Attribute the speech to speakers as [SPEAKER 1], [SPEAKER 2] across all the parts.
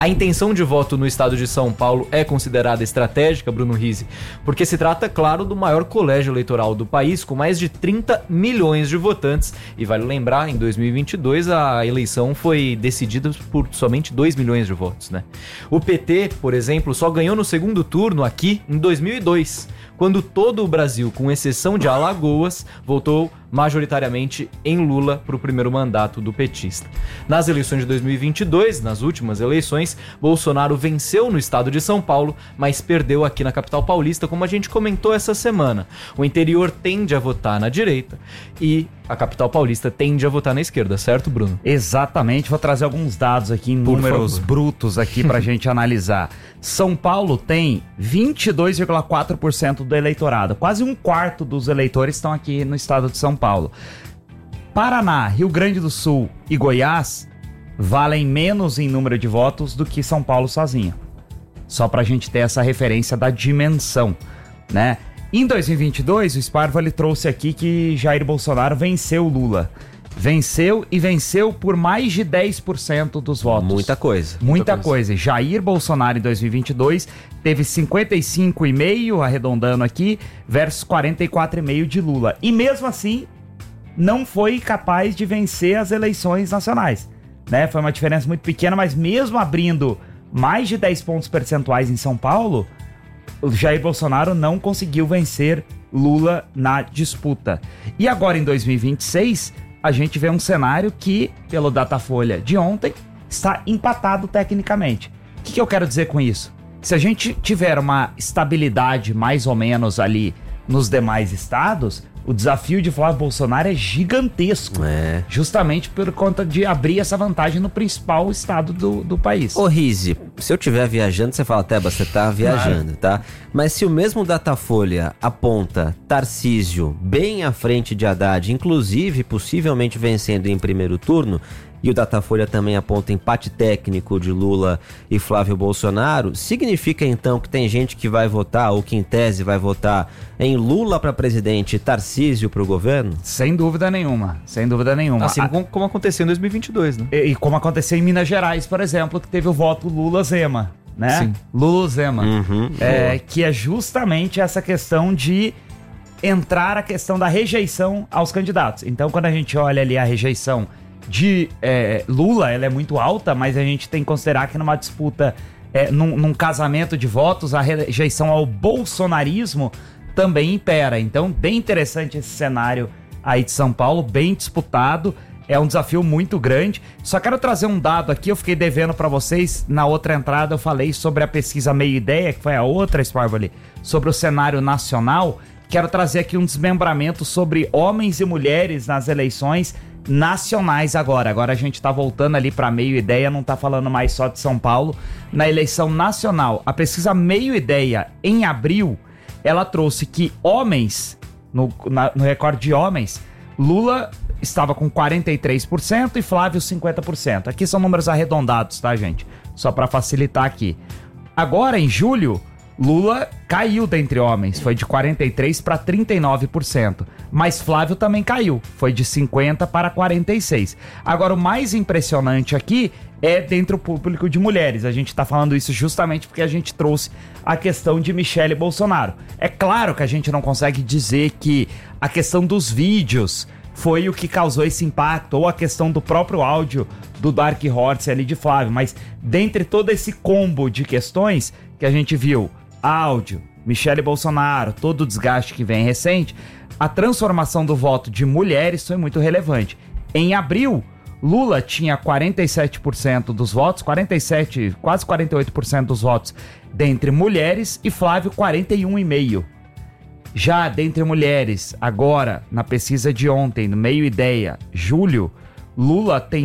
[SPEAKER 1] A intenção de voto no estado de São Paulo é considerada estratégica, Bruno Rizzi, porque se trata, claro, do maior colégio eleitoral do país, com mais de 30 milhões de votantes. E vale lembrar, em 2022 a eleição foi decidida por somente 2 milhões de votos, né? O PT, por exemplo, só ganhou no segundo turno aqui em 2002, quando todo o Brasil, com exceção de Alagoas, votou majoritariamente em Lula para o primeiro mandato do petista. Nas eleições de 2022, nas últimas eleições, Bolsonaro venceu no estado de São Paulo, mas perdeu aqui na capital paulista, como a gente comentou essa semana. O interior tende a votar na direita e a capital paulista tende a votar na esquerda, certo, Bruno?
[SPEAKER 2] Exatamente, vou trazer alguns dados aqui, números brutos aqui pra gente analisar. São Paulo tem 22,4% do eleitorado, quase um quarto dos eleitores estão aqui no estado de São Paulo. Paraná, Rio Grande do Sul e Goiás valem menos em número de votos do que São Paulo sozinho. Só pra gente ter essa referência da dimensão, né? Em 2022, o Sparvali trouxe aqui que Jair Bolsonaro venceu Lula. Venceu e venceu por mais de 10% dos votos.
[SPEAKER 3] Muita coisa.
[SPEAKER 2] Muita coisa. Jair Bolsonaro em 2022 teve 55,5%, arredondando aqui, versus 44,5% de Lula. E mesmo assim, não foi capaz de vencer as eleições nacionais, né? Foi uma diferença muito pequena, mas mesmo abrindo mais de 10 pontos percentuais em São Paulo, o Jair Bolsonaro não conseguiu vencer Lula na disputa. E agora em 2026, a gente vê um cenário que, pelo Datafolha de ontem, está empatado tecnicamente. O que eu quero dizer com isso? Se a gente tiver uma estabilidade mais ou menos ali nos demais estados, o desafio de Flávio Bolsonaro é gigantesco. Justamente por conta de abrir essa vantagem no principal estado do país.
[SPEAKER 3] Ô Rizzi, se eu estiver viajando, você fala, Teba, você tá viajando, tá? Mas se o mesmo Datafolha aponta Tarcísio bem à frente de Haddad, inclusive possivelmente vencendo em primeiro turno, e o Datafolha também aponta empate técnico de Lula e Flávio Bolsonaro, significa então que tem gente que vai votar, ou que em tese vai votar, em Lula para presidente e Tarcísio para o governo?
[SPEAKER 2] Sem dúvida nenhuma, sem dúvida nenhuma.
[SPEAKER 1] Assim como aconteceu em 2022, né?
[SPEAKER 2] E como aconteceu em Minas Gerais, por exemplo, que teve o voto Lula-Zema, né?
[SPEAKER 1] Sim.
[SPEAKER 2] Lula-Zema, que é justamente essa questão de entrar a questão da rejeição aos candidatos. Então, quando a gente olha ali a rejeição de Lula, ela é muito alta, mas a gente tem que considerar que numa disputa, num casamento de votos, a rejeição ao bolsonarismo também impera. Então, bem interessante esse cenário aí de São Paulo, bem disputado, é um desafio muito grande. Só quero trazer um dado aqui, eu fiquei devendo para vocês, na outra entrada eu falei sobre a pesquisa Meio Ideia, que foi a outra, Sparvali, sobre o cenário nacional. Quero trazer aqui um desmembramento sobre homens e mulheres nas eleições nacionais agora. Agora a gente tá voltando ali para Meio Ideia, não tá falando mais só de São Paulo. Na eleição nacional, a pesquisa Meio Ideia, em abril, ela trouxe que homens, no recorde de homens, Lula estava com 43% e Flávio 50%. Aqui são números arredondados, tá, gente? Só para facilitar aqui. Agora, em julho, Lula caiu dentre homens, foi de 43% para 39%, mas Flávio também caiu, foi de 50% para 46%. Agora, o mais impressionante aqui é dentro do público de mulheres. A gente está falando isso justamente porque a gente trouxe a questão de Michele Bolsonaro. É claro que a gente não consegue dizer que a questão dos vídeos foi o que causou esse impacto, ou a questão do próprio áudio do Dark Horse ali de Flávio, mas dentre todo esse combo de questões que a gente viu, áudio, Michele Bolsonaro, todo o desgaste que vem recente, a transformação do voto de mulheres foi muito relevante. Em abril, Lula tinha 47% dos votos, 47%, quase 48% dos votos dentre mulheres e Flávio 41,5%. Já dentre mulheres, agora, na pesquisa de ontem, no Meio Ideia, julho, Lula tem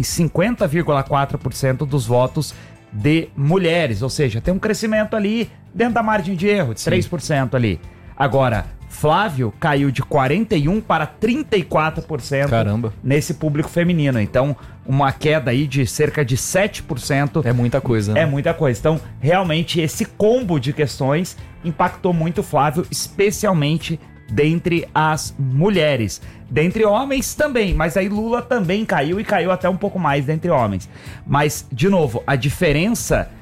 [SPEAKER 2] 50,4% dos votos de mulheres, ou seja, tem um crescimento ali dentro da margem de erro, de 3% ali. Agora, Flávio caiu de 41% para 34%.
[SPEAKER 1] Caramba.
[SPEAKER 2] Nesse público feminino. Então, uma queda aí de cerca de 7%.
[SPEAKER 1] É muita coisa, né?
[SPEAKER 2] É muita coisa. Então, realmente, esse combo de questões impactou muito o Flávio, especialmente dentre as mulheres. Dentre homens também, mas aí Lula também caiu e caiu até um pouco mais dentre homens. Mas, de novo, a diferença